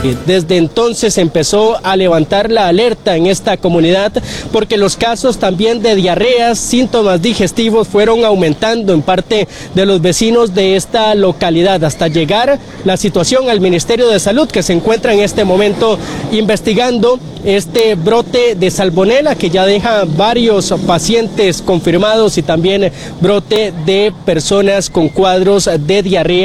Desde entonces empezó a levantar la alerta en esta comunidad porque los casos también de diarreas, síntomas digestivos fueron aumentando en parte de los vecinos de esta localidad hasta llegar la situación al Ministerio de Salud, que se encuentra en este momento investigando este brote de salmonela que ya deja varios pacientes confirmados y también brote de personas con cuadros de diarrea.